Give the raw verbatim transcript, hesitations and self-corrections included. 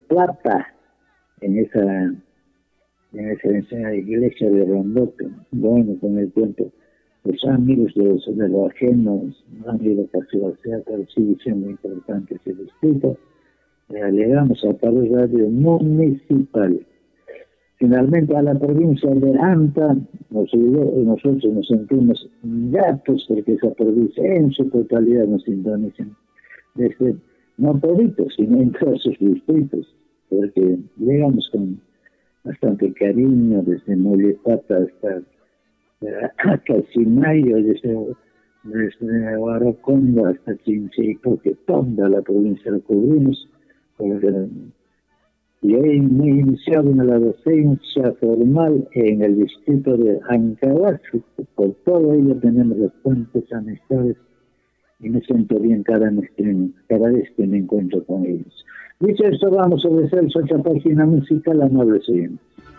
plata en esa, en esa iglesia de Rondoque. Bueno, con el tiempo, los amigos de los, de los ajenos han ido casi a sea, pero sigue siendo importante ese distrito. Eh, llegamos a Palo Radio Municipal. Finalmente a la provincia de Anta, nos, nosotros nos sentimos gatos porque esa provincia en su totalidad nos sintonizan, desde, no toditos, sino en todos sus distritos, porque llegamos con bastante cariño desde Mollepata hasta eh, Cachimayo, desde, desde Guaraconda hasta Chinchico, que toda la provincia la cubrimos, porque y he iniciado en la docencia formal en el distrito de Ancahuachu. Por todo ello tenemos bastantes amistades y me siento bien cada, cada vez que me encuentro con ellos. Dicho esto, vamos a ofrecer otra página musical, amable siguiente.